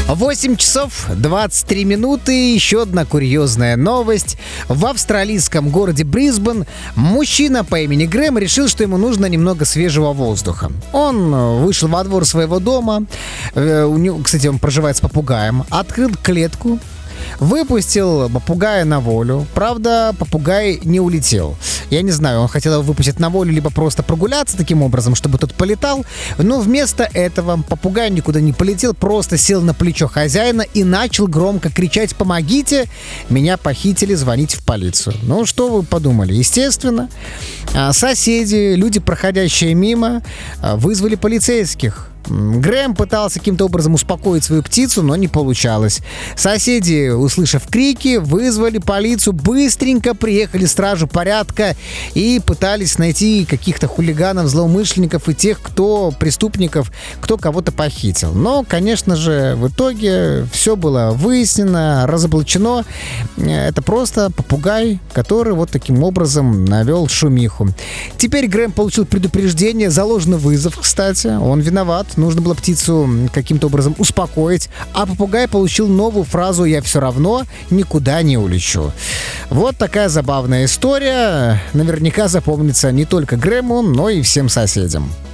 8 часов 23 минуты. Еще одна курьезная новость. В австралийском городе Брисбен мужчина по имени Грэм решил, что ему нужно немного свежего воздуха. Он вышел во двор своего дома. Кстати, он проживает с попугаем. Открыл клетку. Выпустил попугая на волю. Правда, попугай не улетел. Я не знаю, он хотел его выпустить на волю, либо просто прогуляться таким образом, чтобы тот полетал. Но вместо этого попугай никуда не полетел, просто сел на плечо хозяина и начал громко кричать: «Помогите! Меня похитили, звоните в полицию». Ну, что вы подумали? Естественно, соседи, люди, проходящие мимо, вызвали полицейских. Грэм пытался каким-то образом успокоить свою птицу, но не получалось. Соседи, услышав крики, вызвали полицию, быстренько приехали стражи порядка и пытались найти каких-то хулиганов, злоумышленников и тех, преступников, кто кого-то похитил. Но, конечно же, в итоге все было выяснено, разоблачено. Это просто попугай, который вот таким образом навел шумиху. Теперь Грэм получил предупреждение, заложен вызов, кстати, он виноват. Нужно было птицу каким-то образом успокоить, а попугай получил новую фразу: «Я все равно никуда не улечу». Вот такая забавная история. Наверняка запомнится не только Грэму, но и всем соседям.